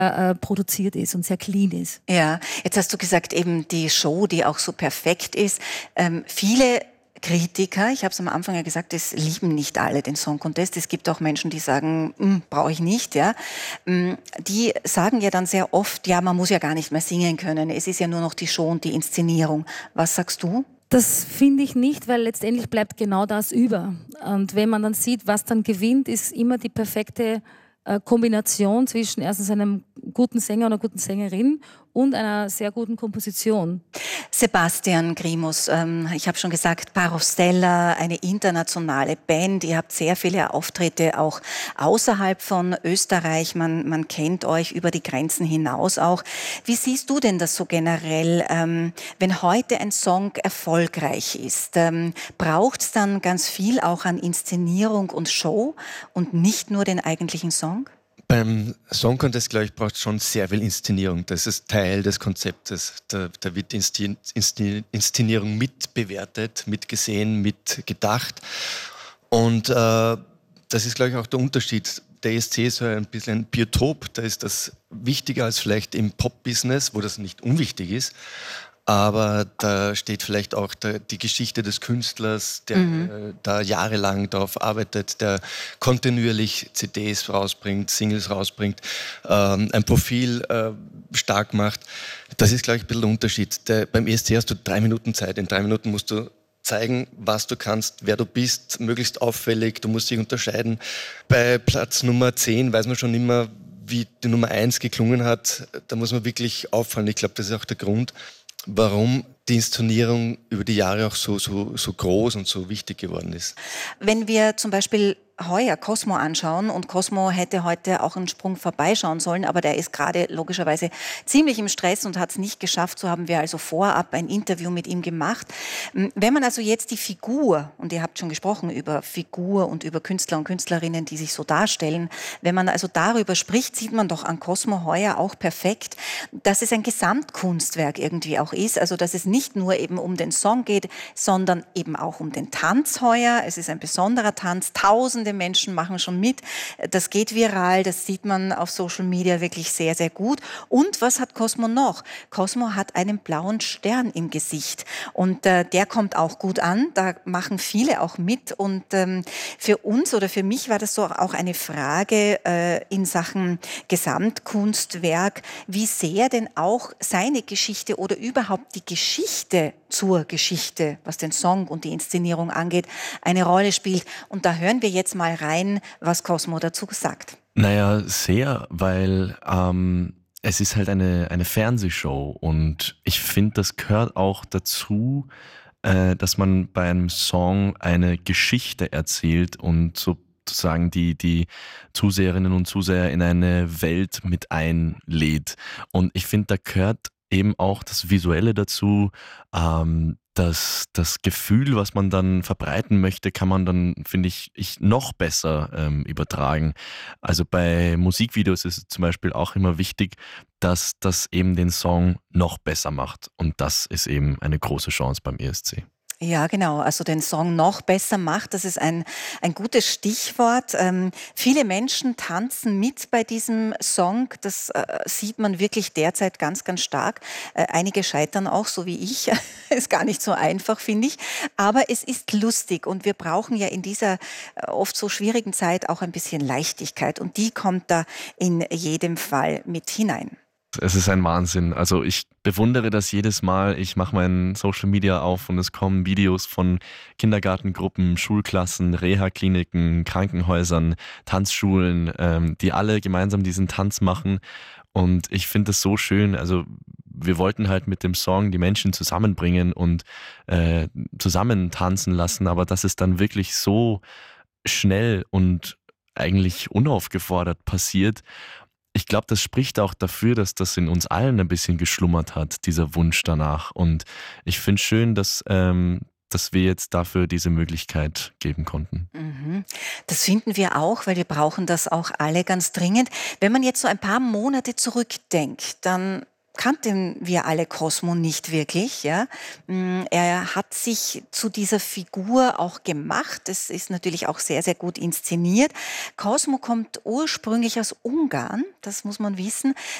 produziert ist und sehr clean ist. Ja, jetzt hast du gesagt, eben die Show, die auch so perfekt ist. Viele Kritiker, ich habe es am Anfang ja gesagt, es lieben nicht alle den Song Contest. Es gibt auch Menschen, die sagen, brauche ich nicht. Ja, die sagen ja dann sehr oft, ja, man muss ja gar nicht mehr singen können. Es ist ja nur noch die Show und die Inszenierung. Was sagst du? Das finde ich nicht, weil letztendlich bleibt genau das über. Und wenn man dann sieht, was dann gewinnt, ist immer die perfekte Kombination zwischen erstens einem guten Sänger oder einer guten Sängerin und einer sehr guten Komposition. Sebastian Grimus, ich habe schon gesagt, Parostella, eine internationale Band. Ihr habt sehr viele Auftritte auch außerhalb von Österreich. Man kennt euch über die Grenzen hinaus auch. Wie siehst du denn das so generell, wenn heute ein Song erfolgreich ist? Braucht es dann ganz viel auch an Inszenierung und Show und nicht nur den eigentlichen Song? Beim Song Contest, glaube ich, braucht es schon sehr viel Inszenierung. Das ist Teil des Konzeptes. Da wird die Inszenierung mitbewertet, mitgesehen, mitgedacht. Und das ist, glaube ich, auch der Unterschied. Der ESC ist so ein bisschen ein Biotop. Da ist das wichtiger als vielleicht im Pop-Business, wo das nicht unwichtig ist. Aber da steht vielleicht auch die Geschichte des Künstlers, der da jahrelang darauf arbeitet, der kontinuierlich CDs rausbringt, Singles rausbringt, ein Profil stark macht. Das ist, glaube ich, ein bisschen der Unterschied. Beim ESC hast du 3 Minuten Zeit. In 3 Minuten musst du zeigen, was du kannst, wer du bist, möglichst auffällig, du musst dich unterscheiden. Bei Platz Nummer 10 weiß man schon immer, wie die Nummer 1 geklungen hat. Da muss man wirklich auffallen. Ich glaube, das ist auch der Grund, warum die Inszenierung über die Jahre auch so groß und so wichtig geworden ist. Wenn wir zum Beispiel heuer Cosmo anschauen, und Cosmo hätte heute auch einen Sprung vorbeischauen sollen, aber der ist gerade logischerweise ziemlich im Stress und hat es nicht geschafft, so haben wir also vorab ein Interview mit ihm gemacht. Wenn man also jetzt die Figur, und ihr habt schon gesprochen über Figur und über Künstler und Künstlerinnen, die sich so darstellen, wenn man also darüber spricht, sieht man doch an Cosmo heuer auch perfekt, dass es ein Gesamtkunstwerk irgendwie auch ist, also dass es nicht nur eben um den Song geht, sondern eben auch um den Tanz heuer. Es ist ein besonderer Tanz, tausende Menschen machen schon mit, das geht viral, das sieht man auf Social Media wirklich sehr, sehr gut. Und was hat Cosmo noch? Cosmo hat einen blauen Stern im Gesicht und der kommt auch gut an, da machen viele auch mit und für uns oder für mich war das so auch eine Frage in Sachen Gesamtkunstwerk, wie sehr denn auch seine Geschichte oder überhaupt die Geschichte zur Geschichte, was den Song und die Inszenierung angeht, eine Rolle spielt. Und da hören wir jetzt mal rein, was Cosmo dazu sagt. Naja, sehr, weil es ist halt eine Fernsehshow und ich finde, das gehört auch dazu, dass man bei einem Song eine Geschichte erzählt und sozusagen die Zuseherinnen und Zuseher in eine Welt mit einlädt. Und ich finde, da gehört eben auch das Visuelle dazu, das Gefühl, was man dann verbreiten möchte, kann man dann, finde ich, noch besser übertragen. Also bei Musikvideos ist es zum Beispiel auch immer wichtig, dass das eben den Song noch besser macht. Und das ist eben eine große Chance beim ESC. Ja, genau. Also den Song noch besser macht, das ist ein gutes Stichwort. Viele Menschen tanzen mit bei diesem Song. Das sieht man wirklich derzeit ganz, ganz stark. Einige scheitern auch, so wie ich. Ist gar nicht so einfach, finde ich. Aber es ist lustig und wir brauchen ja in dieser oft so schwierigen Zeit auch ein bisschen Leichtigkeit. Und die kommt da in jedem Fall mit hinein. Es ist ein Wahnsinn. Also ich bewundere das jedes Mal. Ich mache mein Social Media auf und es kommen Videos von Kindergartengruppen, Schulklassen, Reha-Kliniken, Krankenhäusern, Tanzschulen, die alle gemeinsam diesen Tanz machen. Und ich finde es so schön. Also wir wollten halt mit dem Song die Menschen zusammenbringen und zusammen tanzen lassen. Aber dass es dann wirklich so schnell und eigentlich unaufgefordert passiert, ich glaube, das spricht auch dafür, dass das in uns allen ein bisschen geschlummert hat, dieser Wunsch danach. Und ich finde es schön, dass wir jetzt dafür diese Möglichkeit geben konnten. Das finden wir auch, weil wir brauchen das auch alle ganz dringend. Wenn man jetzt so ein paar Monate zurückdenkt, dann kannten wir alle Cosmo nicht wirklich. Ja? Er hat sich zu dieser Figur auch gemacht. Das ist natürlich auch sehr, sehr gut inszeniert. Cosmo kommt ursprünglich aus Ungarn, das muss man wissen.